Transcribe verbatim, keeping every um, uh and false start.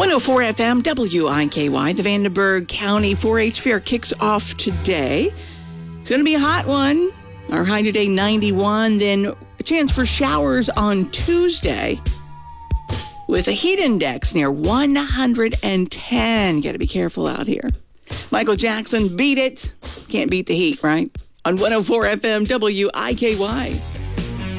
one oh four F M, W I K Y. The Vandenberg County four H Fair kicks off today. It's going to be a hot one. Our high today, ninety-one. Then a chance for showers on Tuesday with a heat index near one hundred ten. Got to be careful out here. Michael Jackson, Beat It. Can't beat the heat, right? On one oh four F M, W I K Y.